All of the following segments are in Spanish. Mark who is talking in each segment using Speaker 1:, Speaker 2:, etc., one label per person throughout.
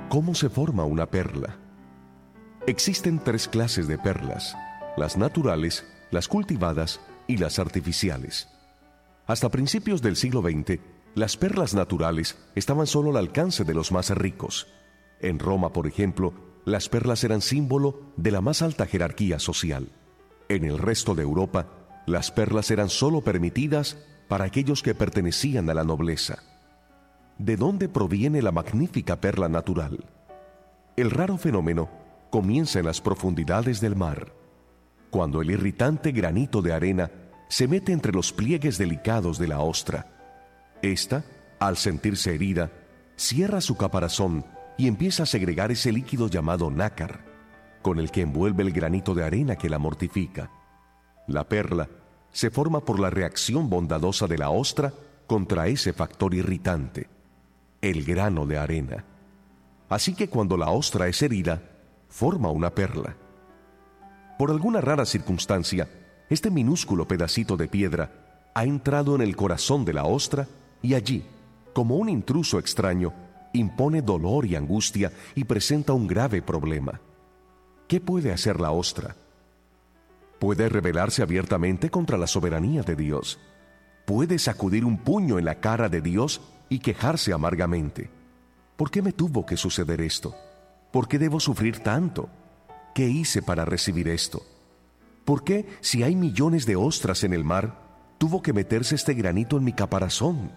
Speaker 1: ¿Cómo se forma una perla? Existen 3 clases de perlas: las naturales, las cultivadas y las artificiales. Hasta principios del siglo XX, las perlas naturales estaban solo al alcance de los más ricos. En Roma, por ejemplo, las perlas eran símbolo de la más alta jerarquía social. En el resto de Europa, las perlas eran solo permitidas para aquellos que pertenecían a la nobleza. ¿De dónde proviene la magnífica perla natural? El raro fenómeno comienza en las profundidades del mar, cuando el irritante granito de arena se mete entre los pliegues delicados de la ostra. Esta, al sentirse herida, cierra su caparazón y empieza a segregar ese líquido llamado nácar, con el que envuelve el granito de arena que la mortifica. La perla se forma por la reacción bondadosa de la ostra contra ese factor irritante, el grano de arena. Así que cuando la ostra es herida, forma una perla. Por alguna rara circunstancia, este minúsculo pedacito de piedra ha entrado en el corazón de la ostra y allí, como un intruso extraño, impone dolor y angustia y presenta un grave problema. ¿Qué puede hacer la ostra? Puede rebelarse abiertamente contra la soberanía de Dios. Puede sacudir un puño en la cara de Dios y quejarse amargamente. ¿Por qué me tuvo que suceder esto? ¿Por qué debo sufrir tanto? ¿Qué hice para recibir esto? ¿Por qué, si hay millones de ostras en el mar, tuvo que meterse este granito en mi caparazón?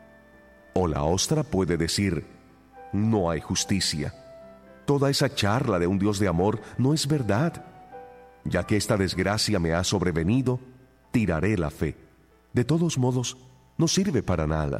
Speaker 1: O la ostra puede decir: no hay justicia. Toda esa charla de un Dios de amor no es verdad. Ya que esta desgracia me ha sobrevenido, tiraré la fe. De todos modos, no sirve para nada.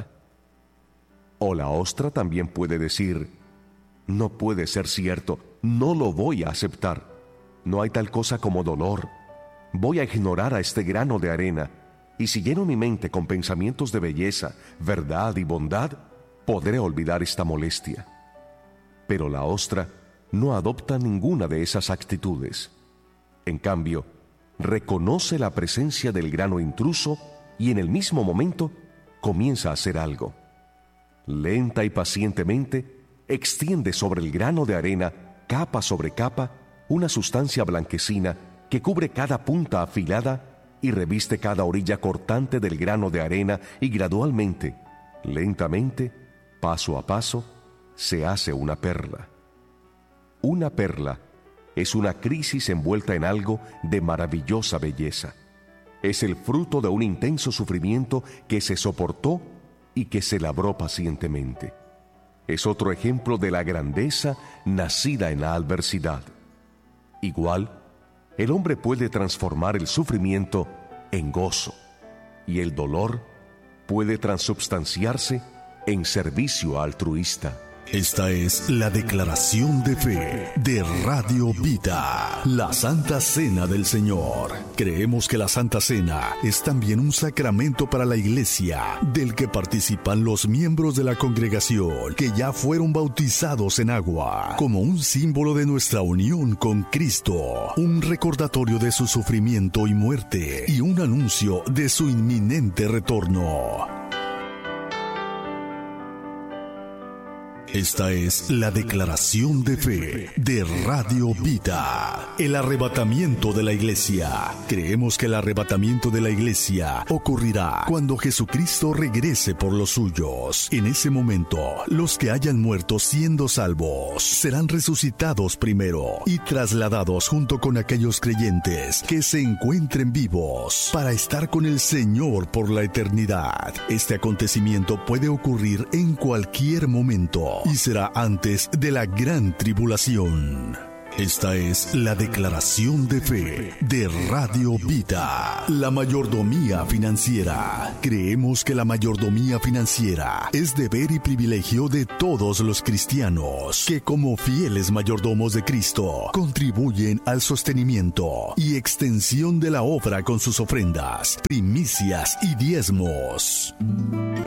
Speaker 1: O la ostra también puede decir: no puede ser cierto, no lo voy a aceptar. No hay tal cosa como dolor. Voy a ignorar a este grano de arena, y si lleno mi mente con pensamientos de belleza, verdad y bondad, podré olvidar esta molestia. Pero la ostra no adopta ninguna de esas actitudes. En cambio, reconoce la presencia del grano intruso y en el mismo momento comienza a hacer algo. Lenta y pacientemente, extiende sobre el grano de arena, capa sobre capa, una sustancia blanquecina que cubre cada punta afilada y reviste cada orilla cortante del grano de arena y gradualmente, lentamente, paso a paso, se hace una perla. Una perla es una crisis envuelta en algo de maravillosa belleza. Es el fruto de un intenso sufrimiento que se soportó y que se labró pacientemente. Es otro ejemplo de la grandeza nacida en la adversidad. Igual, el hombre puede transformar el sufrimiento en gozo y el dolor puede transubstanciarse en servicio altruista.
Speaker 2: Esta es la declaración de fe de Radio Vida, la Santa Cena del Señor. Creemos que la Santa Cena es también un sacramento para la Iglesia, del que participan los miembros de la congregación que ya fueron bautizados en agua, como un símbolo de nuestra unión con Cristo, un recordatorio de su sufrimiento y muerte y un anuncio de su inminente retorno. Esta es la declaración de fe de Radio Vida. El arrebatamiento de la Iglesia. Creemos que el arrebatamiento de la Iglesia ocurrirá cuando Jesucristo regrese por los suyos. En ese momento, los que hayan muerto siendo salvos serán resucitados primero y trasladados junto con aquellos creyentes que se encuentren vivos para estar con el Señor por la eternidad. Este acontecimiento puede ocurrir en cualquier momento y será antes de la gran tribulación. Esta es la declaración de fe de Radio Vida, la mayordomía financiera. Creemos que la mayordomía financiera es deber y privilegio de todos los cristianos que, como fieles mayordomos de Cristo, contribuyen al sostenimiento y extensión de la obra con sus ofrendas, primicias y diezmos.